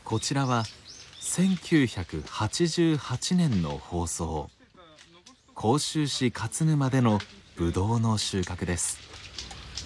こちらは1988年の放送。甲州市勝沼でのブドウの収穫です。